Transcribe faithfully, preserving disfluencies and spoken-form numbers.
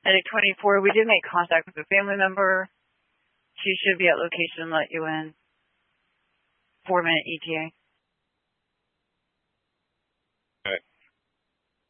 Medic twenty-four, we did make contact with a family member. She should be at location, let you in. Four minute E T A.